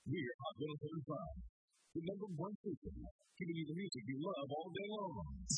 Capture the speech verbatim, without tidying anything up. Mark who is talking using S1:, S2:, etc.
S1: We're Hot one oh seven point five. The number one station, giving you the music you love all day long.